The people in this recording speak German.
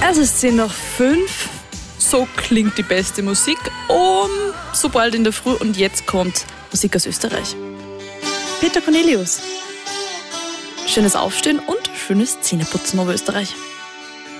Es ist 10:05. So klingt die beste Musik so bald in der Früh. Und jetzt kommt Musik aus Österreich. Peter Cornelius. Schönes Aufstehen und schönes Zähneputzen auf Österreich.